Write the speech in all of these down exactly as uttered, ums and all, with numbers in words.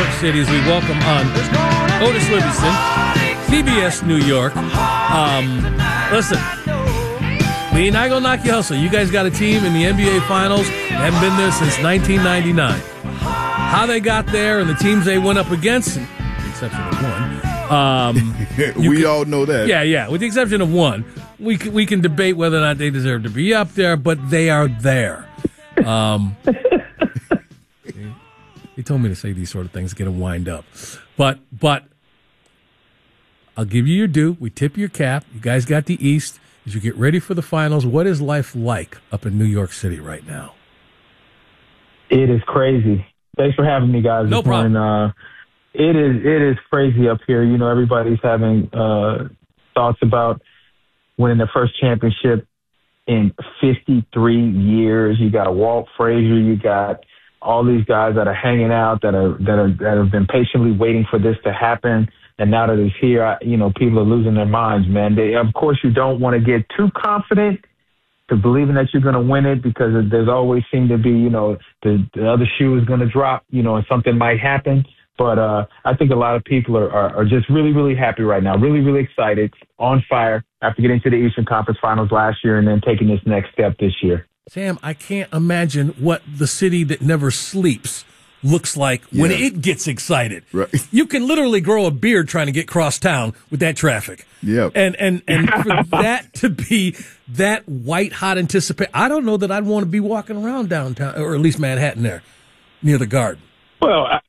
City as we welcome on Otis Livingston, C B S New York. Um, listen, we ain't not gonna knock you hustle. You guys got a team in the N B A Finals. They haven't been there since nineteen ninety-nine. How they got there and the teams they went up against, with the exception of one. Um, we can, all know that. Yeah, yeah. With the exception of one, we can, we can debate whether or not they deserve to be up there, but they are there. Um, he told me to say these sort of things to get him wind up. But, but I'll give you your due. We tip your cap. You guys got the East. As you get ready for the finals, what is life like up in New York City right now? It is crazy. Thanks for having me, guys. No problem. Uh, it is it is crazy up here. You know, everybody's having uh, thoughts about winning their first championship in fifty-three years. You got Walt Frazier. You got all these guys that are hanging out that are that are that have been patiently waiting for this to happen. And now that it's here, I, you know, people are losing their minds, man. They, of course, you don't want to get too confident to believing that you're going to win it because there's always seemed to be, you know, the, the other shoe is going to drop, you know, and something might happen. But uh, I think a lot of people are, are, are just really, really happy right now, really, really excited, on fire after getting to the Eastern Conference Finals last year and then taking this next step this year. Sam, I can't imagine what the city that never sleeps looks like when yeah. it gets excited. Right. You can literally grow a beard trying to get cross town with that traffic. Yeah. And and and for that to be that white hot anticipation, I don't know that I'd want to be walking around downtown, or at least Manhattan there, near the Garden. Well, I,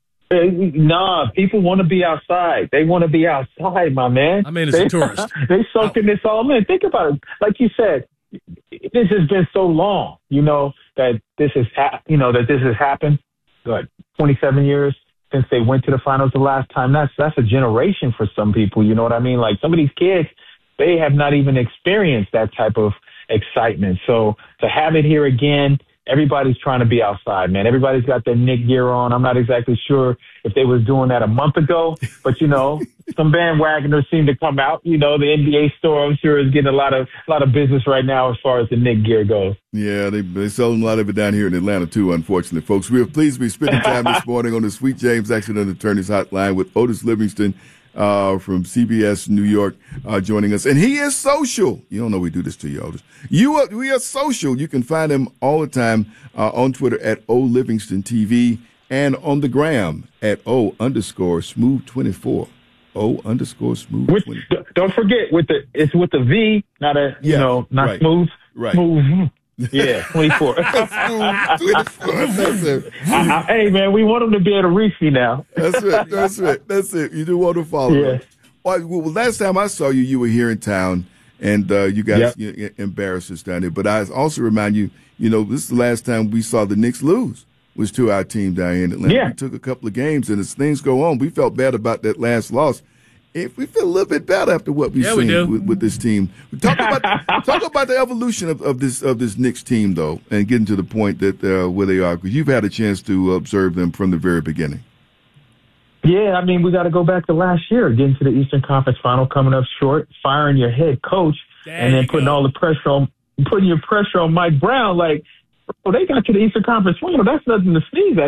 nah, people want to be outside. They want to be outside, my man. I mean, as they, a tourist. They soaking this all in. Think about it. Like you said, this has been so long, you know, that this has, ha- you know, that this has happened. What, twenty-seven years since they went to the finals the last time? That's that's a generation for some people. You know what I mean? Like some of these kids, they have not even experienced that type of excitement. So to have it here again, everybody's trying to be outside, man. Everybody's got their Knick gear on. I'm not exactly sure if they was doing that a month ago, but you know, some bandwagoners seem to come out. You know, the N B A store, I'm sure, is getting a lot of a lot of business right now as far as the Knick gear goes. Yeah, they they sell a lot of it down here in Atlanta too, unfortunately, folks. We are pleased to be spending time this morning on the Sweet James Accident Attorneys Hotline with Otis Livingston uh, from C B S New York uh, joining us. And he is social. You don't know we do this to you, Otis. You are, we are social. You can find him all the time uh, on Twitter at O Livingston T V and on the gram at O underscore smooth twenty-four. O underscore smooth. With, don't forget with the it's with the V, not a you yeah, know not right, smooth. Right. Smooth. Yeah, twenty-four. Smooth twenty-four. That's it. I, I, hey man, we want them to be able to reach me now. That's it. That's it. That's it. You do want to follow. Yeah. Right? Well, well, last time I saw you, you were here in town, and uh, you guys yep. you know, embarrassed us down there. But I also remind you, you know, this is the last time we saw the Knicks lose. Was to our team down here in Atlanta. Yeah. We took a couple of games, and as things go on, we felt bad about that last loss. If we feel a little bit better after what we've yeah, we seen with, with this team. Talk about talk about the evolution of, of this of this Knicks team, though, and getting to the point that uh, where they are, because you've had a chance to observe them from the very beginning. Yeah, I mean, we got to go back to last year, getting to the Eastern Conference Final, coming up short, firing your head coach, there and then putting go. all the pressure on, putting your pressure on Mike Brown. Like, bro, they got to the Eastern Conference Final. That's nothing to sneeze at.